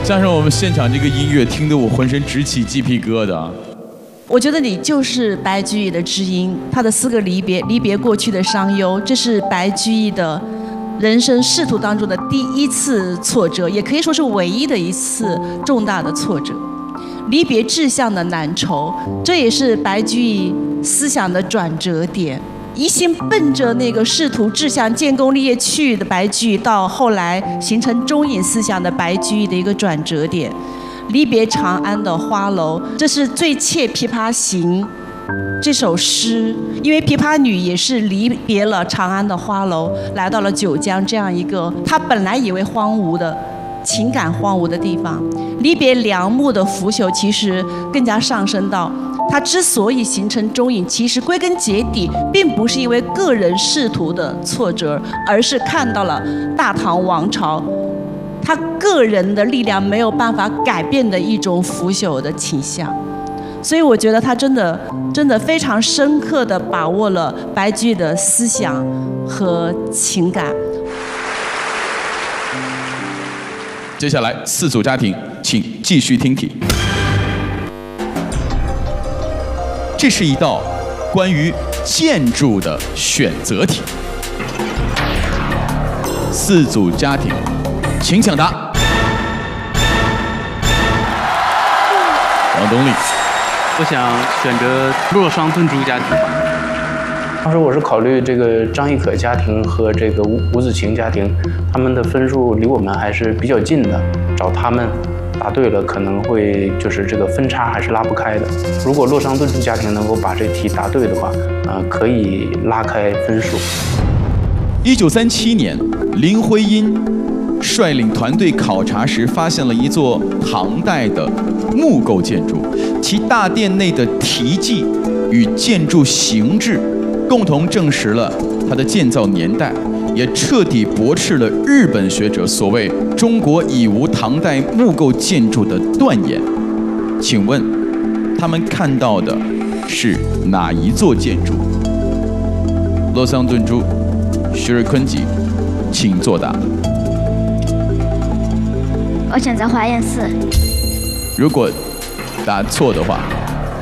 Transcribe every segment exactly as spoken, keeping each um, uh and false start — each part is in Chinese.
加上我们现场这个音乐，听得我浑身直起鸡皮疙瘩。 我觉得你就是白居易的知音，他的四个离别，离别过去的伤忧，这是白居易的人生仕途当中的第一次挫折，也可以说是唯一的一次重大的挫折。离别志向的难酬，这也是白居易思想的转折点。一心奔着那个仕途志向、建功立业去的白居易，到后来形成中隐思想的白居易的一个转折点。离别长安的花楼，这是最切《琵琶行》这首诗，因为琵琶女也是离别了长安的花楼，来到了九江这样一个她本来以为荒芜的情感荒芜的地方。离别梁木的腐朽，其实更加上升到它之所以形成中隐，其实归根结底并不是因为个人仕途的挫折，而是看到了大唐王朝他个人的力量没有办法改变的一种腐朽的倾向。所以我觉得他真的真的非常深刻地把握了白居易的思想和情感。 接下来四组家庭，请继续听题。这是一道关于建筑的选择题。四组家庭，请抢答。王东立， 我想选择洛桑顿珠家庭。 当时我是考虑这个张亦可家庭和这个吴吴子晴家庭，他们的分数离我们还是比较近的，找他们答对了，可能会就是这个分差还是拉不开的。如果洛桑顿珠家庭能够把这题答对的话，呃，可以拉开分数。 一九三七年，林徽因率领团队考察时，发现了一座唐代的木构建筑，其大殿内的题记与建筑形制共同证实了它的建造年代，也彻底驳斥了日本学者所谓中国已无唐代木构建筑的断言。请问，他们看到的是哪一座建筑？洛桑顿珠、徐瑞坤吉，请作答。 我选择华严寺。 如果答错的话，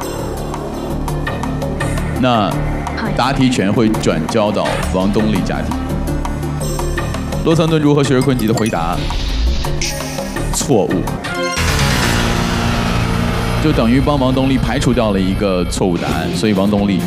那答题权会转交到王东立家庭。洛桑顿珠和徐瑞坤吉的回答错误，就等于帮王东立排除掉了一个错误答案，所以王东立